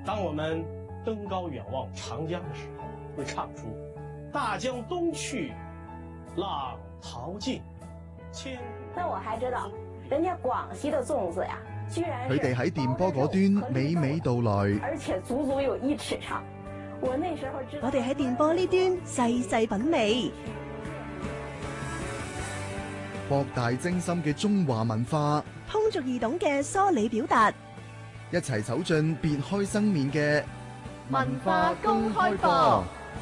当我们登高远望长江的时候，会唱出“大江东去，浪淘尽，千古”。 那我还知道，人家廣西的粽子呀，居然佢哋喺電波嗰端娓娓道來， 而且足足有1尺長。我那時候知道， 我哋喺電波呢端細細品味， 博大精深嘅中華文化， 通俗易懂嘅梳理表達， 一齊走進別開生面嘅文化公開課。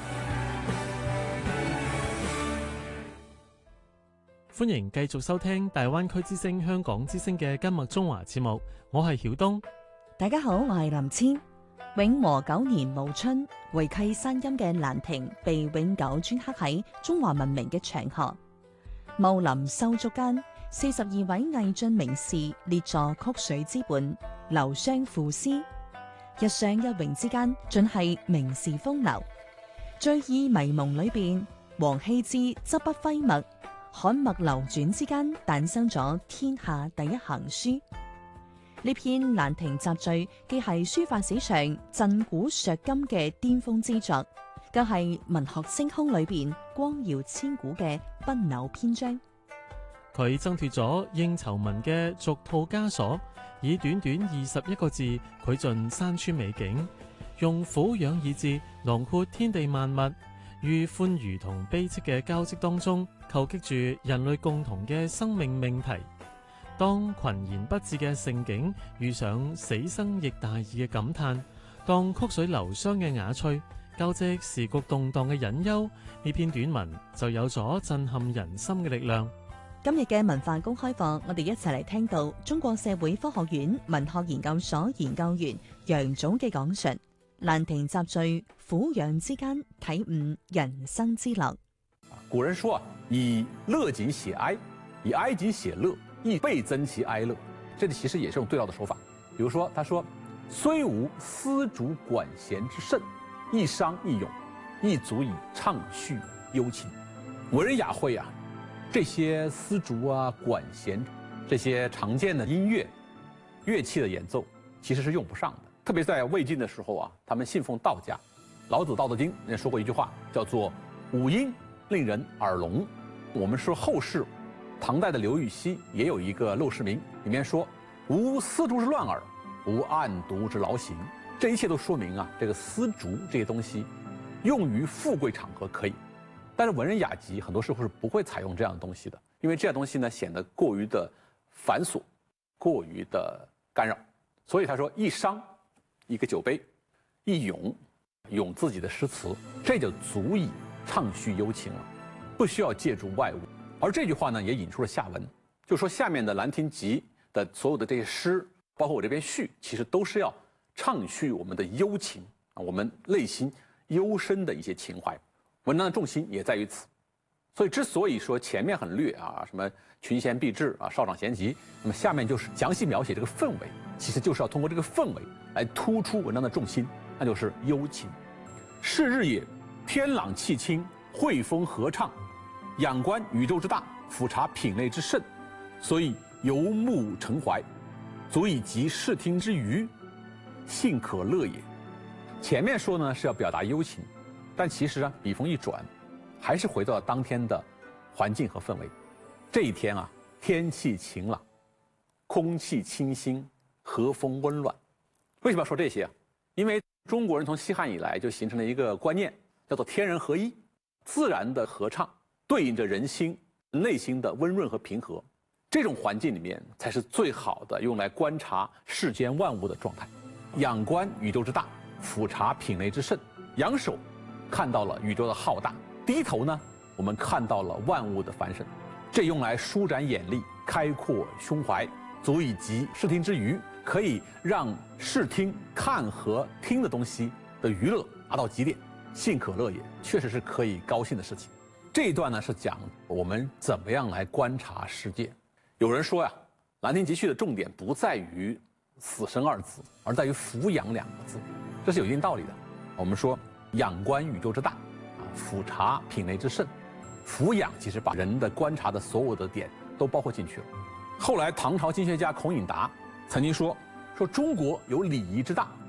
歡迎繼續收聽大灣區之聲香港之聲嘅今日中華節目，我係曉東。 大家好，我係林千。永和9年暮春，回契山陰嘅蘭亭被永久鐫刻喺中華文明嘅長河。茂林修築間，42位魏晉名士列坐曲水之畔，流觴賦詩。一觴一詠之間，盡係名士風流。醉意迷蒙裏邊，王羲之執筆揮墨，刊墨流轉之間，誕生咗天下第一行書。呢篇《蘭亭集序》既係書法史上震古削今嘅巔峰之作，更係文學星空裏邊光耀千古嘅不朽篇章。 佢掙脫咗應酬文嘅俗套枷鎖，以短短21個字繪盡山川美景，用俯仰二字囊括天地萬物，於歡愉同悲戚嘅交織當中，構擊住人類共同嘅生命命題。當群言不至嘅盛景遇上死生亦大義嘅感嘆，當曲水流觴嘅雅趣交織時局動盪嘅隱憂，呢篇短文就有咗震撼人心嘅力量。 今日嘅文化公開課，我哋一齊嚟聽到中國社會科學院文學研究所研究員楊總嘅講述《蘭亭集序》，俯仰之間體悟人生之樂。 古人說以樂景寫哀，以哀景寫樂，亦倍增其哀樂。這裡其實也是種對照的手法。比如說，他說：雖無絲竹管弦之盛，一觴一詠，亦足以暢敘幽情。文人雅會啊，這些絲竹啊、管弦這些常見的音樂器的演奏，其實是用不上的。特別在魏晉的時候啊，他們信奉道家。老子《道德經》人說過一句話，叫做“五音令人耳聾”。我們說後世，唐代的劉禹錫也有一個《陋室銘》，裡面說：“無絲竹之亂耳，無案牍之勞形。”這一切都說明啊，這個絲竹這些東西，用於富貴場合可以，但是文人雅集很多時候是不會採用這樣的東西的，因為這樣東西呢顯得過於的繁瑣，過於的干擾。所以他說：“一觴，一個酒杯；一詠，詠自己的詩詞，這就足以暢敘幽情了，不需要借助外物。”而這句話呢，也引出了下文，就說下面的《蘭亭集》的所有的這些詩，包括我這邊序，其實都是要暢敘我們的幽情啊，我們內心幽深的一些情懷。文章的重心也在於此。所以之所以說前面很略啊，什麼群賢畢至啊，少長咸集，那麼下面就是詳細描寫這個氛圍，其實就是要通過這個氛圍來突出文章的重心，那就是幽情。是日也，天朗氣清，惠風和暢。仰觀宇宙之大，俯察品類之盛，所以游目骋懷，足以及視聽之娛，興可樂也。前面說呢是要表達幽情，但其實啊筆鋒一轉，還是回到了當天的環境和氛圍。這一天啊，天氣晴朗，空氣清新，和風溫暖。為什麼要說這些啊？因為中國人從西漢以來就形成了一個觀念，叫做天人合一，自然的合唱對應着人心內心的溫潤和平和，這種環境裡面才是最好的用來觀察世間萬物的狀態。仰觀宇宙之大，俯察品類之盛。仰首看到了宇宙的浩大，低頭呢，我們看到了萬物的繁盛。這用來舒展眼力，開闊胸懷，足以及視聽之娛，可以讓視聽看和聽的東西的娛樂達到極點。興可樂也，確實是可以高興的事情。這一段呢是講我們怎麼樣來觀察世界。有人說呀，《蘭亭集序》的重點不在於死生二字，而在於俯仰兩個字，這是有一定道理的。我們說仰觀宇宙之大，啊，俯察品類之盛。俯仰其實把人的觀察的所有的點都包括進去了。後來唐朝經學家孔穎達曾經說中國有禮儀之大，